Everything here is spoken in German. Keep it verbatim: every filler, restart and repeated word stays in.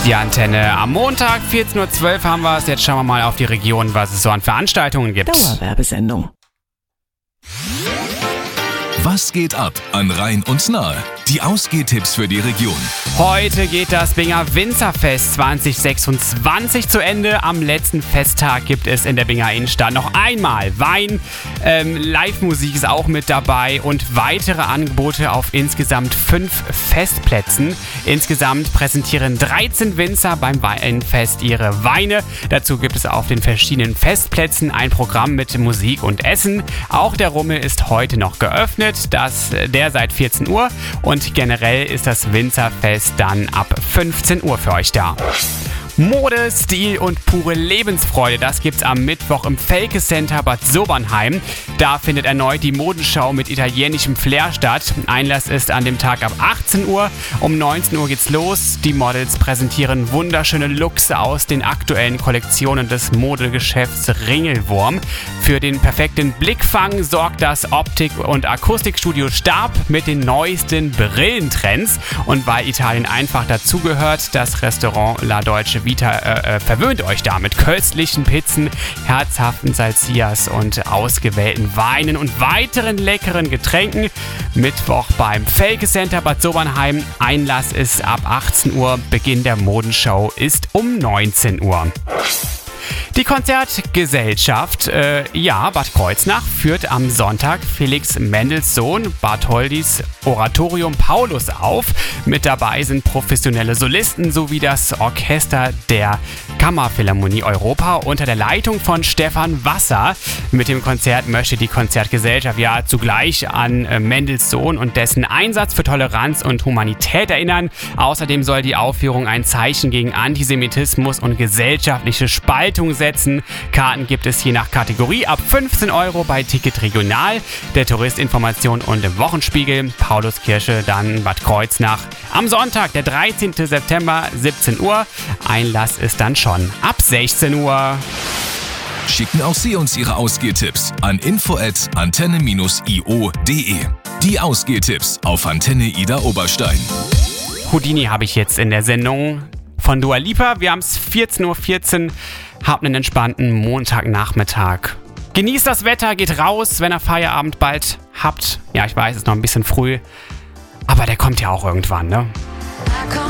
Die Antenne. Am Montag vierzehn Uhr zwölf haben wir es. Jetzt schauen wir mal auf die Region, was es so an Veranstaltungen gibt. Dauerwerbesendung. Was geht ab an Rhein und Nahe? Die Ausgehtipps für die Region. Heute geht das Binger Winzerfest zwanzig sechsundzwanzig zu Ende. Am letzten Festtag gibt es in der Binger Innenstadt noch einmal Wein. Ähm, Live-Musik ist auch mit dabei und weitere Angebote auf insgesamt fünf Festplätzen. Insgesamt präsentieren dreizehn Winzer beim Weinfest ihre Weine. Dazu gibt es auf den verschiedenen Festplätzen ein Programm mit Musik und Essen. Auch der Rummel ist heute noch geöffnet, das, der seit vierzehn Uhr. Und generell ist das Winzerfest dann ab fünfzehn Uhr für euch da. Mode, Stil und pure Lebensfreude, das gibt's am Mittwoch im Felke Center Bad Sobernheim. Da findet erneut die Modenschau mit italienischem Flair statt. Einlass ist an dem Tag ab achtzehn Uhr. Um neunzehn Uhr geht's los. Die Models präsentieren wunderschöne Looks aus den aktuellen Kollektionen des Modegeschäfts Ringelwurm. Für den perfekten Blickfang sorgt das Optik- und Akustikstudio Stab mit den neuesten Brillentrends. Und weil Italien einfach dazugehört, das Restaurant La Dolce Vita äh, verwöhnt euch da mit köstlichen Pizzen, herzhaften Salsias und ausgewählten Weinen und weiteren leckeren Getränken. Mittwoch beim Felke Center Bad Sobernheim. Einlass ist ab achtzehn Uhr. Beginn der Modenshow ist um neunzehn Uhr. Die Konzertgesellschaft, äh, ja, Bad Kreuznach, führt am Sonntag Felix Mendelssohn Bartholdys Oratorium Paulus auf. Mit dabei sind professionelle Solisten sowie das Orchester der Kammerphilharmonie Europa unter der Leitung von Stefan Wasser. Mit dem Konzert möchte die Konzertgesellschaft ja zugleich an äh, Mendelssohn und dessen Einsatz für Toleranz und Humanität erinnern. Außerdem soll die Aufführung ein Zeichen gegen Antisemitismus und gesellschaftliche Spaltung setzen. Karten gibt es je nach Kategorie ab fünfzehn Euro bei Ticket Regional, der Touristinformation und im Wochenspiegel. Pauluskirche, dann Bad Kreuznach. Am Sonntag, der dreizehnten September, siebzehn Uhr. Einlass ist dann schon ab sechzehn Uhr. Schicken auch Sie uns Ihre Ausgehtipps an info at antenne dash i o punkt de. Die Ausgehtipps auf Antenne Ida Oberstein. Houdini habe ich jetzt in der Sendung von Dua Lipa. Wir haben es vierzehn Uhr vierzehn. Habt einen entspannten Montagnachmittag. Genießt das Wetter, geht raus, wenn ihr Feierabend bald habt. Ja, ich weiß, es ist noch ein bisschen früh, aber der kommt ja auch irgendwann, ne?